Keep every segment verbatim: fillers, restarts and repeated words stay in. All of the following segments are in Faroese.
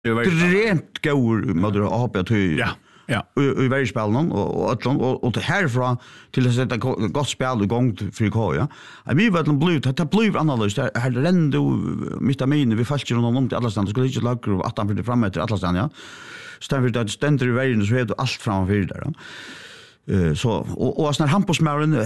rent går mot A P till. Ja. Ja. I varje spel någon och och och härifrån till att sätta gott spel igång för K ja. Jag vill väl blue att det blir annorlunda. Här rendo vitamin vi fast ju någon om till alla ställen skulle inte lagra att han för det framåt till alla ställen ja. Stämmer det att ständer i vägen så är det allt framför där. Eh så och och när han på smären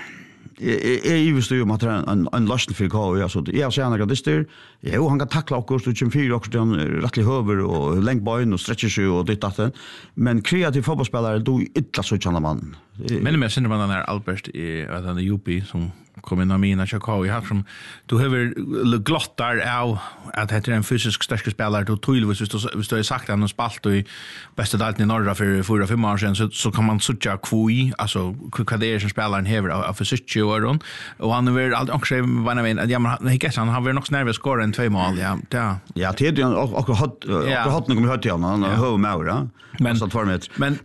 är ju just ju material en en lasten för K ja så jag ser några dyster. Jo han kan tackla och så tjugofyra och den rättlig höver och längt bön och stretcher sig och det att men kreativ fotbollsspelare då illa så tjänar man. Men mer synd man den här Albert i att han är U P som kom in av mina Chicago har som du har glottar av att det är en fysisk stark spelare då tydligvis visst du visst du har sagt att han spalt i bästa delen i norra för fyra fem år sedan så så kan man söka kvui alltså vad det är som spelaren har av fysisk år och han är allt också vad jag menar ja men han kan han har nog nervös skor en två mål ja ja ja det är och och har och har något hört igen han har med men så för mig men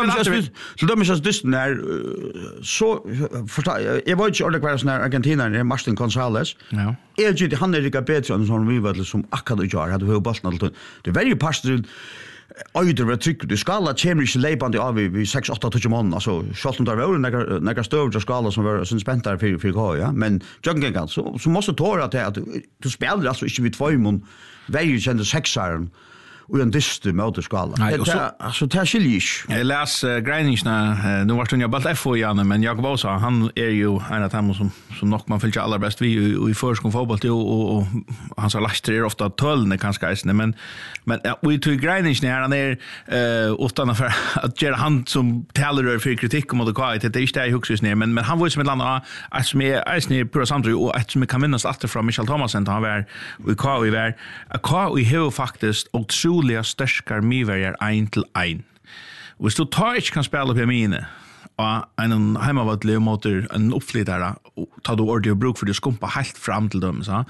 så då måste just när så jag var ju ordentligt när Argentina är Martin González. Ja. Är ju han är lika bättre än som vi var som akkurat gör hade vi bollen alltid. Det är väldigt pastor Öder vad tycker du skala chemistry labande av vi sex åtta touch man alltså shot under väl några några stövlar skala som var sen spänt där för för ja men jogging så så måste tåra att att du spelar alltså inte vid två mun väl kände sexaren och en dyster motorskala. Alltså det här skiljer. Jag läs uh, grejningsna, uh, nu var det ju bara F O Janne, men Jakob också, han är ju en av dem som, som nog man följer allra bäst vi i, i förskon fotboll till och, och, och hans laster är ofta tölne kanske isne, men men ja, vi tog grejningsna här, han är uh, utan för att göra han som talar för kritik om det kvar, det är inte det huxus ner, men, men han var ju som ett land att som är isne på samtidigt och att som kan minnas åter från Michael Thomasen, han var i kvar i var, kvar vi har faktiskt och Julia störskar miverjar ein till ein. Och så tar inte kan spela på mine. Och en hemmavatlig motor en uppflyttare tar du ordet och bruk för det skumpa helt fram till dem så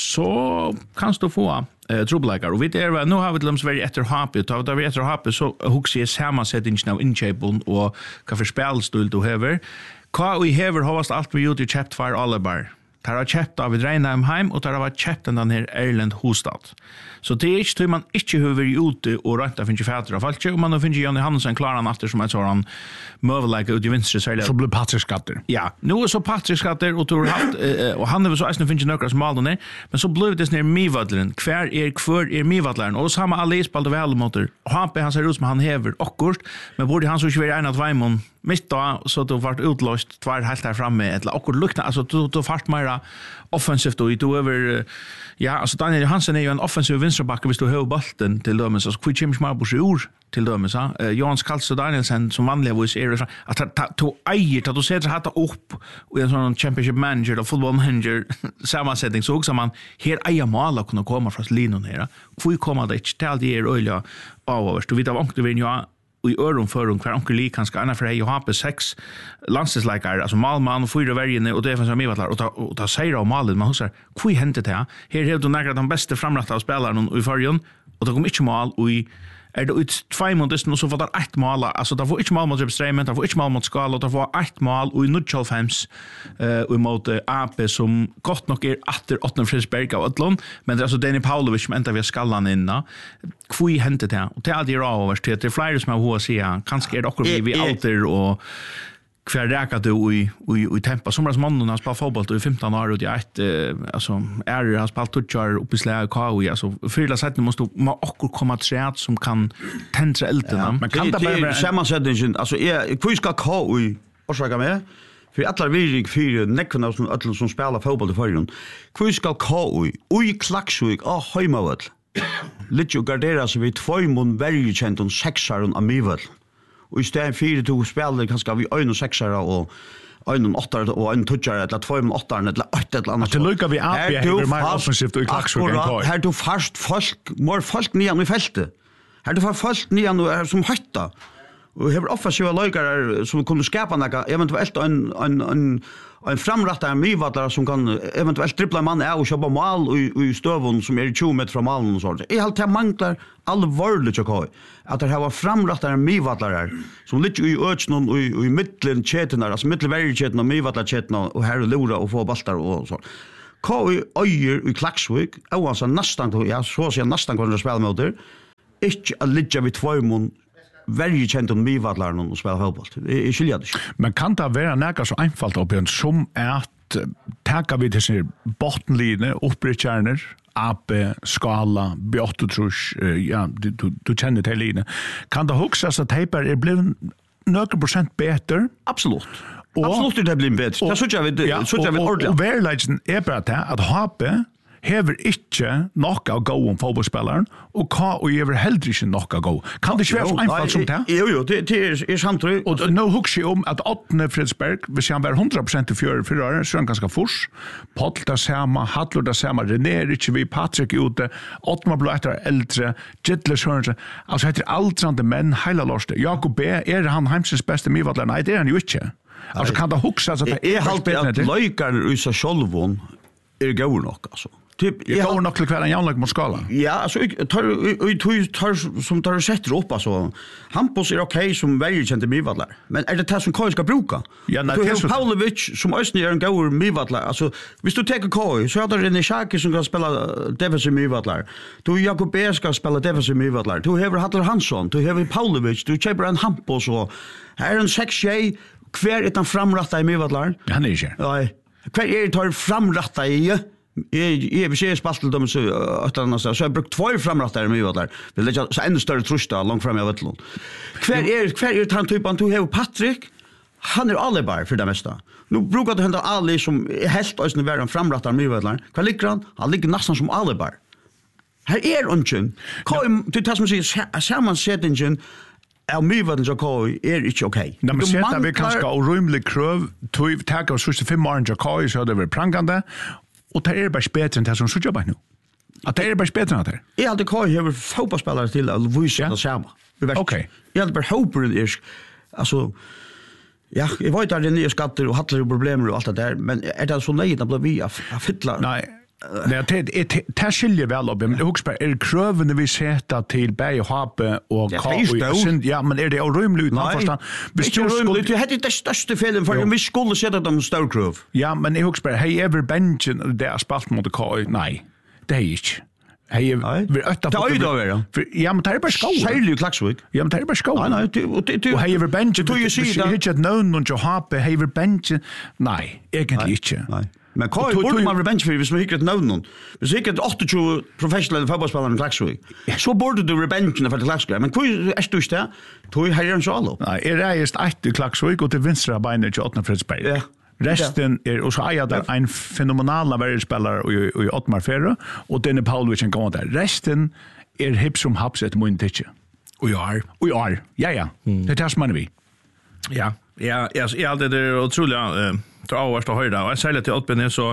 så kan du få eh trubbelagar och vi där nu har vi dem så väldigt efter happy tar där vi efter happy så huxar jag samma settings now in shape och kan för spelstul du har kan vi have host allt vi gjort i chapt för Allabar. Tar har chapt av Reinheim heim och tar har chapt den här Erland Hostad. Så det är inte man inte hur vi ute och rätta finns ju fäder av allt och man finns ju Janne Hansen klarar efter som ett sådan möjlighet ut i vinster så så blir Patrik skatter. Ja, nu är så Patrik skatter och tror haft och han är så att det finns några som mål där men så blev det ner Mivadlen kvar är kvar är Mivadlen och samma alla spelade väl mot han han ser ut som han häver akkurat men borde han så ju en av Weimon mist då så då vart utlöst två helt här framme eller akkurat lukta alltså då då fart mera offensivt och då över ja alltså Daniel Hansen är ju en offensiv vänsterback hvis du har bollen till dem så kvitt chim smart på sjur till dem så Johan Skalse Danielsen som vanligtvis är att to ejer att du sätter hata upp och en sån championship manager och football manager samma setting så också man här ejer mål att kunna komma från linjen här kvitt komma det inte till det är öliga avvärst du vet av onkel vem jag i öron för om kvar onkel lik kanske annars för jag har på sex landslagsläkare alltså Malman och fyra värjene och det finns med vad och och ta säger om Malin man husar kvi hänt det här här har du några de bästa framrätta spelare i förrjun och det kommer inte mål och i är det ut två månader och så var det ett mål alltså det var inte mål mot Strömmen det var inte mål mot Skala och det var ett mål och i Nutchalfhems eh och mot A P som gott nog är åter åtta Frisberg och Atlant men det är alltså Danny Paulovic som ända vi skallan inna kvi hänt det och till det är över till det flyers med H C kanske är det också vi åter och kvar räkar du i i i tempo som som mannen har spelat fotboll i femton år och det är ett alltså är har spelat touchar upp i slag K I alltså fylla sätt måste man också komma till rätt som kan tända elden man kan det bara sammansättningen alltså är hur ska K I och så kan med för alla vill för näckna som alla som spelar fotboll i förrjun hur ska K I oj klaxvik och hemmaväl lite gardera sig vid två mun väldigt känt och sexaren amivel och istället för to spelare kanske vi en och sexare och en och åtta och en touchare eller två och åtta eller åtta eller annat. Det lukar vi upp i hur man offensivt och klaxor kan ta. Här du fast folk mer folk nian i fältet. Här du fast folk nian och som hötta. Och har offensiva lökare som kommer skapa några eventuellt en en en en framrättare mivadlare som kan eventuellt dribbla man är och köpa mål i i stövon som är tjugo meter från målen och så. Det är helt manglar allvarligt jag har att det här var framrättare mivadlare som ligger i öchnon och i mitten chatten alltså mittelväg chatten och mivadlar chatten och här lura och få bollar och så. K I öjer i Klaxvik och alltså nästan ja så ser nästan kunna spela mot det. inte att ligga vid två mån väldigt känt om Myvadlarna och spela fotboll. Jag skiljer det. Men kan det vara näka så enkelt upp som att taka vi till sin bottenlinje, uppbrytjarner, A B, skala, B åtta trus, ja, du, du, du känner till linje. Kan det huxas att Heiper är blivit några procent bättre? Absolut. Och, Absolut är det blivit bättre. Det så jag vet, ja, så jag vet ordentligt. Och verkligheten är bara det att H P hever ikke nok av gå om fotballspilleren, og K og hever heller ikke nok av gå. Kan det ikke være så einfalt som det? Jo, jo, det, det er, er samtidig. Og nå husker jeg om at Åttne Fridsberg, hvis han var hundra prosent i fjøret fire år, så er han ganske fors. Poll det samme, Hadler det samme, René er ikke vi, Patrick ute, Åttne ble etter eldre, Gidler Sørense, altså heter aldrande menn, heila lorste. Jakob B, er han heimsens beste Myvadler? Nei, det er han jo ikke. Altså kan det huske at det er alltid at løykar i seg sjølvån er gau nok, altså. Typ jag går nog till kvällen jag lägger mot skala. Ja, alltså tar tar tar som tar sätter upp alltså. Hampus är okej som välkänt Myvadlar. Men är det det som Kaj ska bruka? Ja, nej, det är Paulovic som ösn är en god Myvadlar. Alltså, hvis du tar Kaj så har det en Schake som kan spela defensiv Myvadlar. Du Jakob B ska spela defensiv Myvadlar. Du har Hadler Hansson, du har Paulovic, du köper en Hampus och här är en sex tjej kvar utan framratta i Myvadlar. Han är inte. Nej. Kvar är tar framratta i Jag jag vill se spaltel dem så att annars så jag brukt två framrättare med där. Vill lägga så ännu större trusta långt fram i Vettlund. Kvar är kvar är han typen du har Patrick. Han är allbar för det mesta. Nu brukar det hända alla som helt ösnen vara en framrättare med Vettlund. Kvar ligger han? Han ligger nästan som allbar. Här är ungen. Kom du tar som säger sammansättningen av Myvadlarna och K är inte okej. Nej, men sätta vi kanske orymlig kröv. Tog tag av fem år och K så det var prangande. Och det är bara bättre än det som så bara nu. Att det är bara bättre än det. Jag hade K över fotbollsspelare till att visa det samma. Okej. Jag hade bara hoppas är alltså ja, jag vet att det är nya skatter och hattlar och problem och allt det där, men är det så nöjt att bli vi att fylla? Nej. Nej, det det det skiljer väl upp. Men Huxberg är krövande vi sätta till Berg och Hape och K. Ja, men är det orimligt utan förstånd? Vi skulle det hade det största felet för vi skulle sätta dem störkröv. Ja, men i Huxberg hej ever benchen där spalt mot K. Nej. Det är inte. Hej, vi ötta på. Det är ju då. Ja, men det är bara skål. Sälj ju Klaxvik. Ja, men det är bara skål. Nej, nej, det och hej ever benchen. Du ju ser det inte någon och Hape hej ever benchen. Nej, egentligen inte. Nej. Men Kaj borde man revenge för hvis man hickar någon. Hvis hickar åttiotvå professionella fotbollsspelare i Klaxvik. Så borde du revenge för Klaxvik. Men Kaj är du där? Tog här en solo. Nej, är det just ett i Klaxvik och till vänstra benet till Åtna Fridsberg. Ja. Resten är och så är det en fenomenal världsspelare i i Ottmar Ferro och den är Paulovic en gång där. Resten är hipp som haps ett muntiche. Och jag är. Och jag är. Ja ja. Det tas man vi. Ja. Ja, jag är alltid det otroliga eh tror jag att höra och jag säger till Åtben så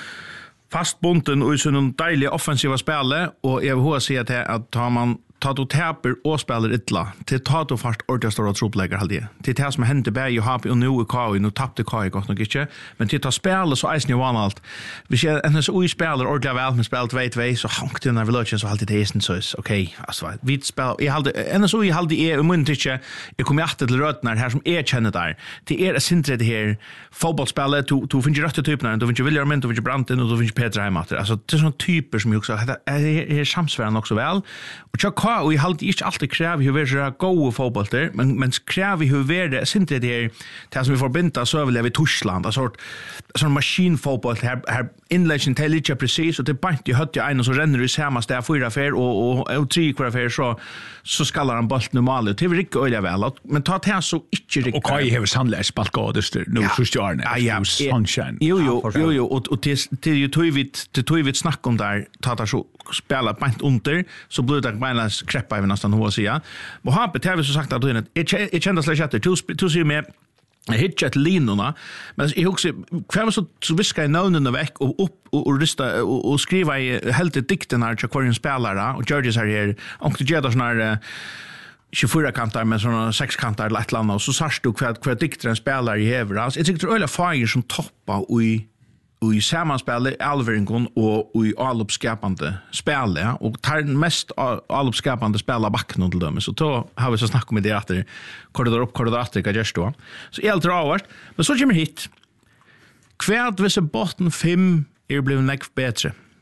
fastbunden och så en dejlig offensiva spelare och jag vill säga att att tar man tar du täper och spelar illa till tar du fast ordentligt stora troplägger hade till det som hände Berg och Hape och nu och K och nu tappade K gott nog inte men till ta spela så är ju vanligt vi ser en så oj spelar ordentligt väl med spelet vet vi så hankt den överlöchen så alltid det är så okej alltså vi spelar jag hade en så jag hade är mun inte jag kommer att till rötnar här som är känner där till är syntre det här fotbollsspelare to to finns ju rätt typerna då finns ju William då finns ju Branten och då finns Petra Heimater alltså det är såna typer som också är samsvärande också väl och jag och jag hade inte alltid kräv hur vi är goda fotbollter men men kräv hur vi är det synte det här det som vi får binda så över i Tyskland en sort sån maskinfotboll här här inläggen till lite precis och det bant ju hött ju en och så ränner det samma där fyra affär och och och tre kvar affär så så skallar han boll normalt det är riktigt öliga väl men ta det så inte riktigt och Kai har sannligen spalt gådester nu så stjärna ja sunshine jo jo jo jo och och till till ju tog vi till tog vi snack om där ta det så spela bant under så blir det bara kreppa även nästan hur säga. Och har på T V så sagt att det är kända slash att du du ser med hitchat linorna men jag också kvar så så viska i nånen veck och upp och rista och skriva i helt dikten här till kvarjen spelare och Georges här är och det gör såna här tjugofyra kantar med såna sex kantar lätt landa och så sarst du kvar kvar diktaren spelar i Everas. Jag tycker det är alla fire som toppar och i och i sammanspel Alveringon och i allopskapande spel ja och tar mest allopskapande spela backen till dem så då har vi så snackat med det att det korridor upp korridor att det just då så helt råvart men så kommer hit kvärt vissa botten fem är blivit näck bättre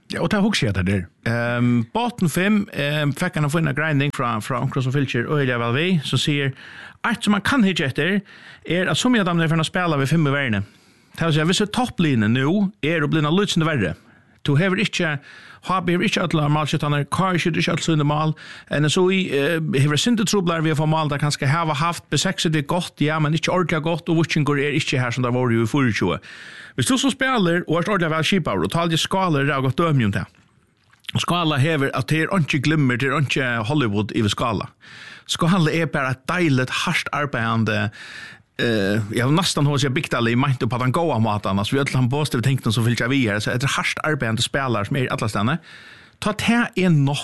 Ja, och det har också det där. Ehm botten fem ehm fick han få en grinding från från Cross of Filcher och jag väl vi så ser att som man kan hitta efter är att som jag damnar för att spela vid fem i världen. Det vill säga hvis topplinjen nu är det blir en lutsende värre. Du har inte har inte att lära mal utan kar skulle inte alltså in mal och så i har synte trubblar vi får mal där kanske ha haft besexet det gott ja men inte ordentligt gott och watching går är inte här som där var ju i förra tjugo. Hvis du så spelar och är ordentligt väl skipa och tar det skalar det har gått dömjum där. Skala hever att det är inte glömmer det är inte Hollywood i skala. Skala är bara ett dejligt harst arbetande Uh, jag har nästan hos jag byggt i mait på att han går av maten så vi har han positivt tänkt så vill jag vi här så ett harst arbetande spelare som är alla stanna ta det är nog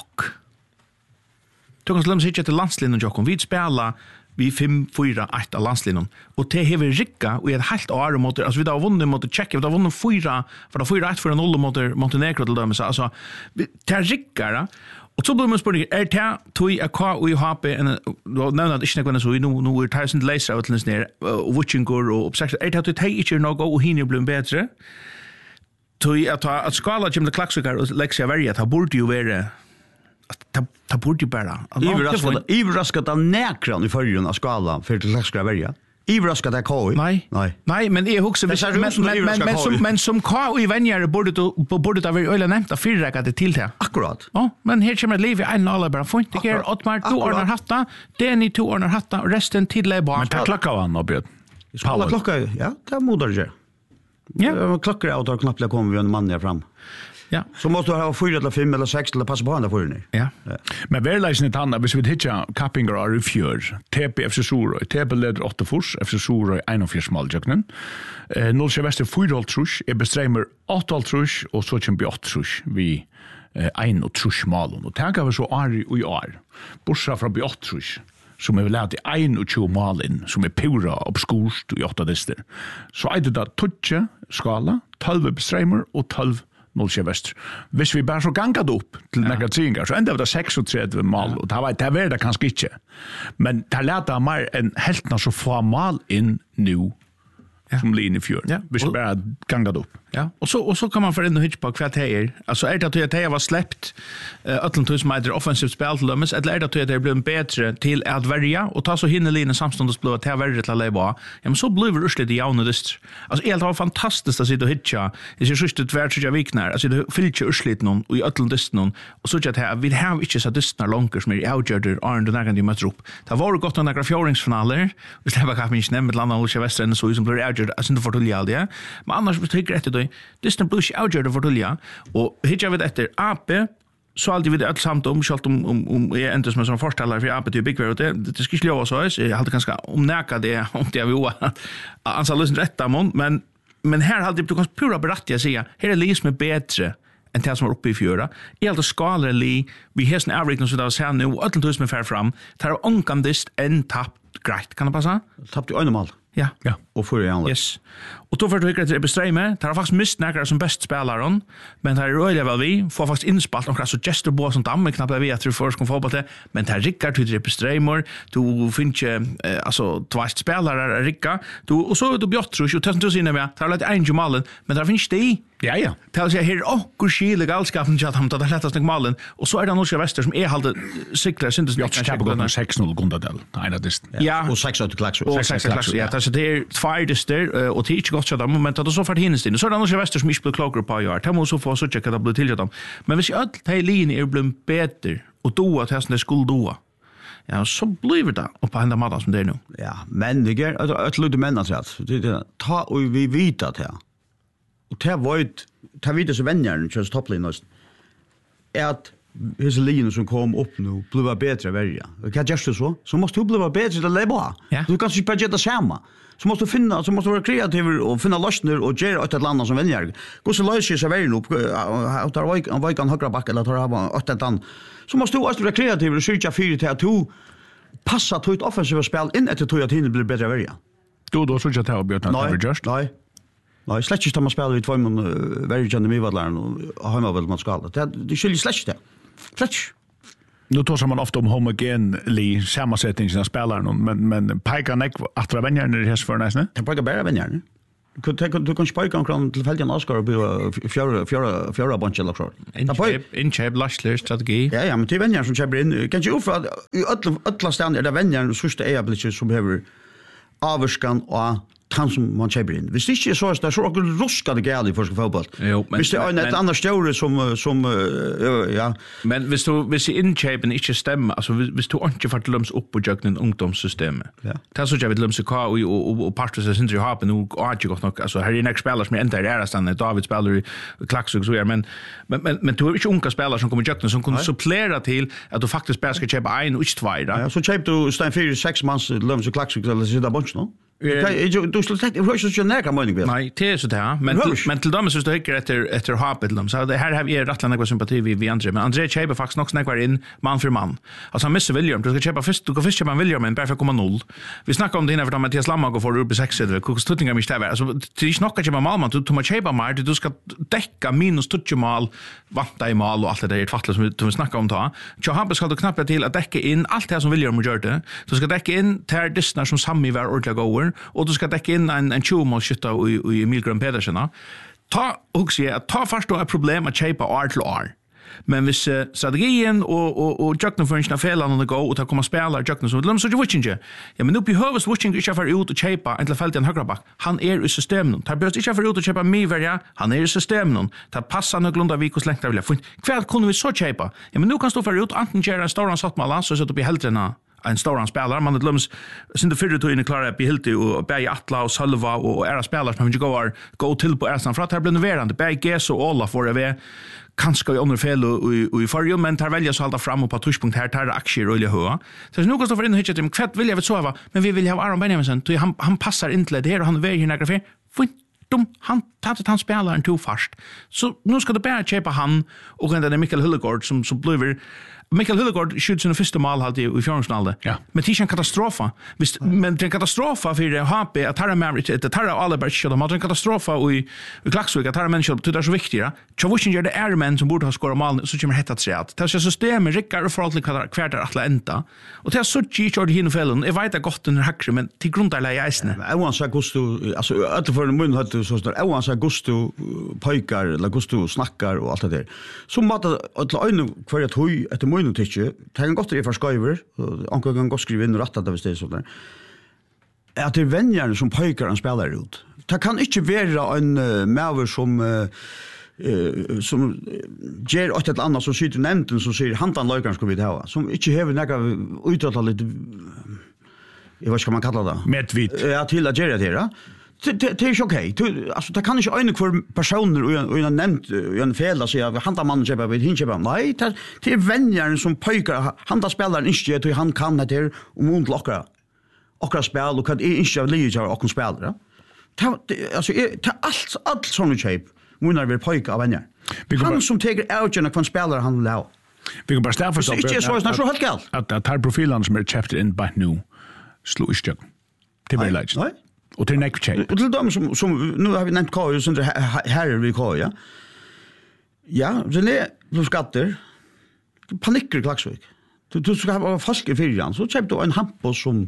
du kan slå sig till landslinjen och kom vi spela vi fem fyra ett landslinjen och det har vi ricka och ett helt år mot alltså vi har vunnit mot Tjeckien vi har vunnit fyra för då fyra ett för noll mot Montenegro till dem så alltså det ricka och så blir man spårig är det tog jag kvar och ha på en då nämnde att inte kunna så nu nu är tusen laser ut läs ner och watching går och obsession är det att ta inte nog och hinner bli bättre tog jag att att skala Jim the Klaxikar och Lexia Varia ta borde ju vara ta ta borde bara överraskat överraskat av näkran i förrjun av skala för till Klaxikar Varia överraskat att K I nej nej nej men är också men men men som men som K I vänjer borde då borde det vara öle nämnt att förräcka det till det akkurat ja men här kommer det liv i en alla bara fint det är Ottmar två ordnar hatta det är ni två ordnar hatta och resten till läba men ta klocka han och bjöd alla klocka ja det modar ju ja klockar out och knappt kommer vi en man där fram. Ja. Så måste du ha fyra eller fem eller sex eller passa på andra för dig. Ja. Men verkligen inte annat, hvis vi hittar Kappingar och Rufjör, T P F C Soro, T P leder åtta fors, F C Soro en och fyra smaljöknen. Eh, Noll Sjöväster fyra och trus, är besträmmer åtta och trus och så kommer vi åtta trus vi en och trus malen. Och tänker vi så år och år, bortsett från vi åtta trus. Som är lärt i en och tjugo malen, som är pura obskurst och i åtta dister. Så är det där tutsi skala, tolv besträmmer och tolv Noll Sjöväster. Hvis vi bara så gangat upp till ja. Några tringar så ända det sexogtrettio mål och det var det var det kanske inte. Men det lät mer en helt så få mål in nu ja. Som linje fjör. Ja. Hvis vi bara gangat upp. Ja, och så och så kan man för ändå hitta på kvarter. Alltså är det att det var släppt eh Atlantis som är offensivt spel till dem, eller är det att det blir bättre till att välja och ta så hinner linjen samståndes blå till värre till att leva. Ja, men så blir det rustigt i jauna dist. Alltså helt var fantastiskt att sitta och hitta. Det är just det tvärt så jag viknar. Alltså det fyller ju urslit någon och i Atlantis någon och så att här vi har inte så distnar långt som är outjorder och den där kan ju möta upp. Det var gott att några fjordingsfinaler. Vi släpper kanske inte nämnt landa och Västern så som blir outjorder. Alltså inte för att det. Men annars tycker jag att Distan Blush outgjorde för tulja och hittar vi efter A P så alltid vi det allt samt om skalt om om om är inte som en sån förställare för A P till Big Bear det det ska slå så är jag hade ganska om näka det om det vi var ansåg lösen rätta mån men men här hade du kanske pura berätta jag säga här är lis med bättre än det som var uppe i fjöra i allt skalar li vi har en average så där så här nu och allt tusen fär fram tar onkandist en tapp grejt kan det passa tappt du önormal ja ja och för igen yes och då för att tycker det är besträmme tar faktiskt mist några som bäst spelaren men tar röjliga väl vi får faktiskt inspalt och så gestor på sånt damm knappt jag vet hur först kom fotboll det men tar Rickard till det besträmmer du finns ju alltså två spelare Rickard du och så du bjottrus ju testar du in med tar lite en Jamalen men där finns det ja ja tar sig här och kurskile galskapen jag har det lättast med malen och så är det norska väster som är halt cyklar syns det jag ska gå med sex noll Gundadel nej det ja och sex åt klax och sex klax ja så det är två dyster och teach gott så där moment att så för hinst in så är det norska väster som inte blir klokare på år det måste få så checka det blir till dem men hvis allt hej linje är blir bättre och då att hästen skulle då ja så blir det och på ända maten som det är nu ja men det är att lite män alltså ta och vi vet att här och det var ju ta vidare så vänner just topplinjen är att his linjen som kom upp nu blev bättre välja och kan just så så måste du bli bättre att leva du kan inte bara göra samma så måste du finna så måste du vara kreativ och finna lösningar och göra ett land som vänner gå så löser sig väl upp att ta en vik kan högra back eller ta ett ett annat så måste du vara kreativ och söka fyra till att du passa till ett offensivt spel in att du att hinna bli bättre välja då då så jag tar björn att just nej nej släcks just man spelar i två mån väldigt gärna med vadlaren och hemma väl man ska det det skulle släcks det släcks nu tar man ofta om homogen li sammansättningen av spelaren men men pekar nek att vänner när det här för nästan det pekar bara vänner Du kan du kan spika omkring til felgen Oscar og fjøra fjøra fjøra bunch eller så. In shape lastler strategi. Ja, ja, men det venjer som kjøper inn. Kan ju fra alla alla stand er det venjer sørste eierblikke som behøver avskan og han som man kjøper inn. Hvis det ikke er så, så er det også ruskade gale i første fotball. Hvis det er en et annet større som, som uh, ja. Men hvis du, hvis innkjøpen ikke stemmer, altså hvis, hvis du ikke får til løms opp på jøkken ungdomssystemet, ja. Det er så ikke jeg vil løms i hva, og, og, og parter seg synes jeg har på noe, og har ikke godt nok, altså her er en ikke spiller som er enda i ærestandet, David spiller i Klaksvik, så er, men, men, men, men du har ikke unge spillere som kommer i jøkken, som kunne supplere til at du faktisk bare skal kjøpe en og ikke tvær. Ja, så kjøper du stein fire, seks manns løms i Klaksvik, eller sitter bunch nå? Du skulle slett, du har ikke så nærke mening vel? Nei, det er så det her. Men, til, men til dem, hvis du hykker etter, etter hapet, så det her har vi rettelig nekva sympati vi, vi andre, men André kjøper faktisk nok nekvar inn mann for mann. Altså han misser William, du skal kjøpe først, du kan først kjøpe en William, men bare for å komme null. Vi snakker om det innan for da Mathias Lamma går for oppe i seks, hvordan stuttingar mye det er. Altså, det er ikke nok å kjøpe malmann, du, du må kjøpe mer, du skal dekka minus tutsi mal, vanta i mal og alt det der, fattle som vi, vi snakker om da. Så hapet skal du knappe til å dekke inn alt det som William gjør det. Du skal dekke inn til dissnar som Sammy var ordentlig gåer, og du skal dekke inn en en tjumål skytta i i Emil Grøn Pedersen. Ta hugsi at ta fast då ett problem att kjøpa år til år. Men hvis uh, strategien og og og jøkken for en felan on the go og ta komma spela jøkken så lum så du watching. Ja, men nu behövs watching ikke for ut og kjøpa en til felt en høgra bak. Han er i systemet. Ta behövs ikke for ut og kjøpa mi verja. Han er i systemet. Ta passa nøglunda vi kos lengt vil jeg. Kvært kunne vi så kjøpa. Ja, men nu kan stå for ut anten gjøre en stor sattmala så så det blir heltrena en stor spelare man det lums synd för det in klara på helt och Berg Atla och Salva och era spelare som inte går gå till på Ersan för att här blir nerverande Berg Ges och alla får det kanske i andra fel och i förra men tar välja så hålla fram och på touchpunkt här tar aktier och höra så nu går det för in hit till kvätt vill jag vet så va men vi vill ha Aron Benjamin han han passar inte det här och han är väl några fel dum han tatt han spelar en två fast så nu ska det bara köpa han och den Mikael Hullegård som som blir Mikael Hullegård skjuter sin första mål halt i fjärrundsnalde. Ja. Men det är en katastrofa. Visst, men det är en katastrofa för H P att Tarra Maverick att Tarra Alberg så de har en katastrofa i i Klaksvik att Tarra människor det är så viktigt. Chavushin gör det är men som borde ha skorat mål så kommer hettat sig att. Det är systemet rickar för allt kvartar att ända. Och det är så tjockt och hin fällen. Jag vet att gott den hackre men till grund alla i isen. Jag var så gusto alltså att för mun hade så där. Jag var så gusto pojkar eller gusto snackar och allt det där. Så matta att öna för att höj att mun tycker det kan godt det for skriver og kan godt skrive inn rett at det er sånn der at det venjer som pojkar han spelar ut det kan ikke være en uh, maver som uh, uh, som ger åt et annet som sitter nevnten som sier hantan løykeren skal vi ta som ikke hever nekka uttatt litt jeg vet ikke hva man kallar det medvit ja til at gjøre det her Det det är ju okej. Alltså det kan inte en för personer och en nämnt en fel att säga handa mannen köpa vid hinköpa. Nej, det det är vänner som pojkar handa spelaren inte att han kan det där och mot lockra. Och spel och kan inte lägga och kan spela. Det alltså det allt allt såna köp. Munnar vill pojkar vänner. Han som tar out och kan spela han lå. Vi kan bara ställa för så. Det är så snart så helt galt. Att att tar profilen som är chapter in by nu. Slå i stjärn. Det blir lätt. Nej. Och till next check. Och till dem som som nu har vi nämnt K så här är vi K ja. Ja, så det du skatter. Panikker i Klaksvik. Du du ska ha falske fyrjan så köpte du en Hampus som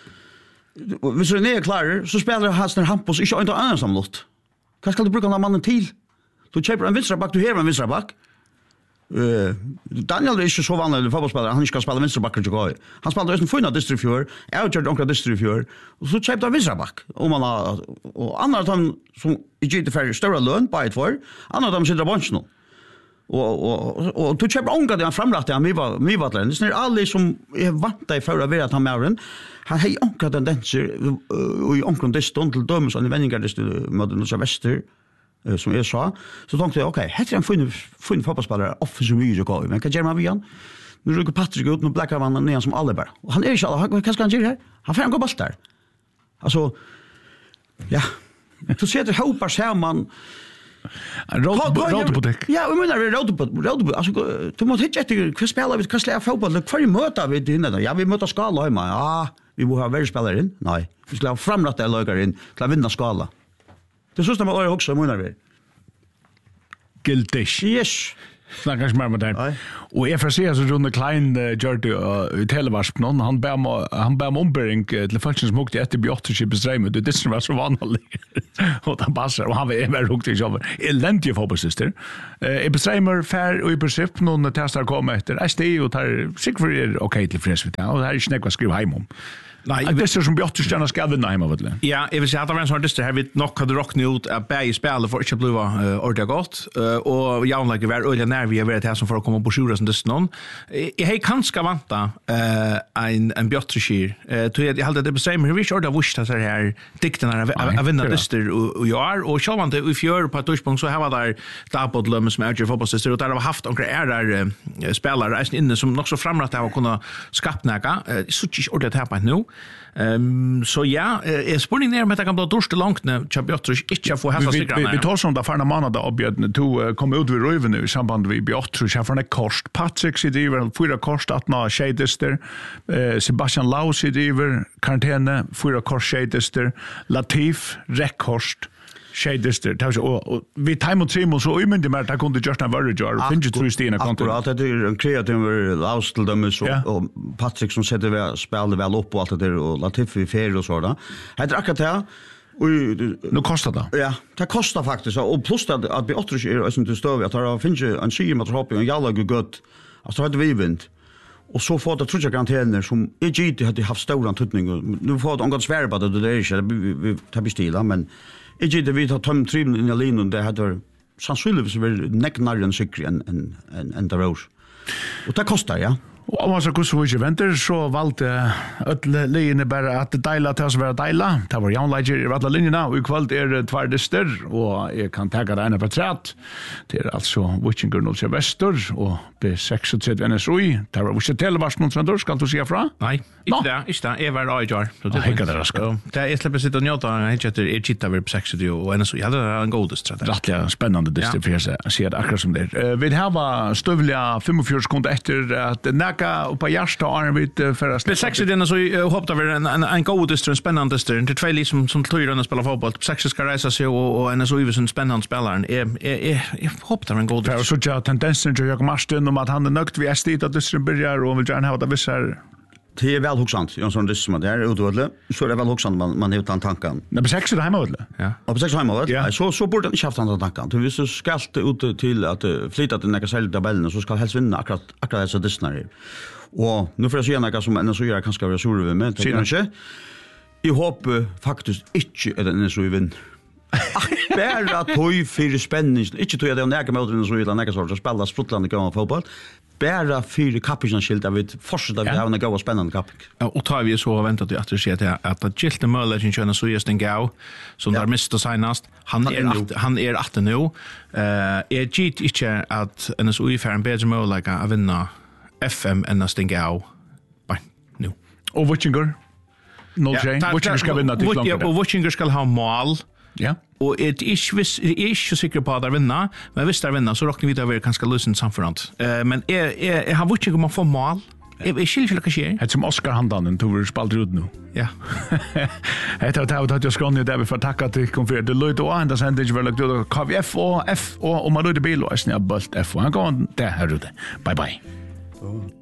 hvis du är klar så spelar han den Hampus inte inte annan som lott. Vad ska du bruka den mannen till? Du köper en vänstra back du har en vänstra back. Uh, Daniel är inte så vanlig fotbollsspelare, han ska spela vänsterback och gå. Han spelar just en fina distributör, jag gör onkel distributör och så köpte han vänsterback. Om man har och andra de som inte det för stora lön på ett för, andra de sitter på bänken. Och och och du köper onkel det han framlagt han var mig var det. Det är alla som är vanta i för att vara att han med han har onkel tendenser och i onkel det stund till döms och vändningar det med den väster som jag sa, så tänkte jag, okej, okay, här är en fin, fin fotbollsspelare, offer så mycket att men kan jag göra med han? Nu rycker Patrik ut, nu bläckar han ner som alla bara. Och han är inte alla, vad ska han göra här? Han får en gå bort där. Alltså, ja, så ser det hopar sig man. Rotopotek. Ja, vi menar rotopotek. Rotopotek. Alltså, du måste hitta efter, vad spelar vi, vad släpper fotboll? Vad möter vi till innan? Ja, vi möter skala hemma. Ja, vi måste ha värre spelare in. Nej, vi ska ha framrätta lögar in till att vinna skala. Det så som man också menar vi. Giltish. Yes. Snackar inte mer med det. Och jag får se så Rune Klein gör det i televarsp någon. Han ber han ber om ombering till folk som åkte efter Bjottership beström. Det är var så vanligt. Och han passar och han är väl rukt i jobb. Eländig fotbollssyster. Eh beströmmer för och i princip någon testar komma efter. S D och tar säkert okej till fräs vet jag. Och det här är snäcka skriva hem om. Nej, det är som Bjotterstjärna ska vinna hemma vet du. Ja, jag vill säga att det var en sån dyster här vi nog hade rocknat ut att bäge spela för inte bliva ordentligt gott och jag like var öliga när vi har varit här som för att komma på sjura som dyster någon. Jag har kanske vanta en en Bjotterskir. Tror jag hade det bestämmer hur vi körde av wusta så här dikterna av vinna dyster och jag och så vant i fjör på ett touchpunkt så här var där Dabodlum som är ju fotbollssyster och där har haft några är där spelare inne som också framrat det har kunnat skapnäga så inte ordentligt här på nu. Um, så ja, är spurningen är om det kan bli dörst långt när Bjottrich inte får häsa sig grann. Vi tar som där förna månader avbjudna to komma ut vid Röven nu i samband med Bjottrich här från ett kost. Patrick sitter över fyra kost att nå Shadester. Sebastian Lau sitter över karantän fyra kost Shadester. Latif Rekhorst Shadester. Det och vi tar mot Simon så i myndi mer att kunde just en värre jar. Finns ju tre stina kontot. Akkurat, det är en kreativ Laus till dem och Patrick som sätter väl spelar väl upp och allt det där och Latif i fer och sådär. Det är akkurat det. Och nu kostar det. Ja, det kostar faktiskt och plus att att vi åter är som du står vi att det finns ju en syn med hopping och jävla gott. Alltså hade vi vint. Och så får det tror jag garanterar som E G T hade haft stor antydning. Nu får det angått svär på det det är inte vi tar bestilla men E G T vi tar töm trim in i linjen det hade sannsynligtvis väl necknarren cykel en en en en där och det kostar ja. Och om man så kusur venter så valde öll linje bara att deila till oss vara deila. Det var Jan Lager i alla linjerna och i kvalt är två dyster och jag kan ta det ena på trätt. Det är alltså Witchinger noll till väster och B trettioseks N S O I. Det var inte televars någon som då ska du se fra? Nej, inte det, inte det. Jag var Ajar. Så det är det ska. Det är släpper sitta och njöta han heter är chitta över sextio och N S O I. Ja, det är en god dyster. Rättliga spännande dyster för jag ser det akkurat som det. Vi har stövliga fyrtiofyra sekunder efter att och på hjärsta och vid för det sextio den så hoppar vi en en, en godest en spännande stund det två liksom som tror att spela fotboll sextio ska resa sig och och en så är en spännande spelare är är hoppar en godest för så jag tendensen till Jakob Marsten om att han är nökt vi är stit att det börjar och vill gärna ha det vissar det är väl huxant en sån dyst som det är utvådle så är det väl huxant man man utan tanken när på sextio hemma utvådle ja på sextio hemma utvådle så så borde inte haft andra tankar du visst ska ut till att flytta till några sälj tabellen så ska helst vinna akkurat akkurat så dystnar och nu får jag se några som ännu så gör kanske vara sur över med kanske. Jag hoppas faktiskt inte att den är så i vinn. Bara toy för spänning. Inte toy att det näka mot den så utan näka så att spela Skottland går fotboll. Bara för kapitensskilt av ett fortsätta vi har en gå spännande kapp. Och tar vi så väntat att det ser att att Gilton Möller känner så just en gå som där miste senast. Han är han är åtta nu. Eh är git inte att en så ungefär en bättre möjlighet att vinna F M än att stänga av. Bye. Nu. Och Witchinger? Noll tjej. Witchinger ska vinna till klart. Och Witchinger ska ha mål. Ja. Och det är inte är inte säker på att vinna, men visst där vinna så räknar vi det över ganska lösen samförant. Eh men är är har Witchinger man får mål? Jag är skiljer vad sker. Det som Oscar Handan tog vi spalt ut nu. Ja. Det har tagit att jag ska nu där vi får tacka till konfer. Det låter och andra sen det väl att K V F och F och om man då det bil och är snabbt F och han går där här ute. Bye bye.